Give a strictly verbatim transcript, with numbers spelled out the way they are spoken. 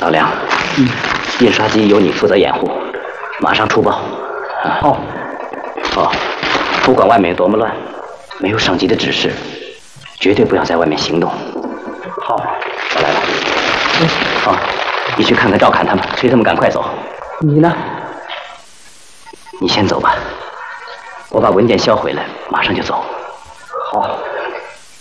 老梁，嗯，印刷机由你负责掩护，马上出报。啊、哦，哦，不管外面有多么乱，没有上级的指示，绝对不要在外面行动。好，我来了。嗯，好，你去看看赵侃他们，催他们赶快走。你呢？你先走吧，我把文件销毁了，马上就走。好。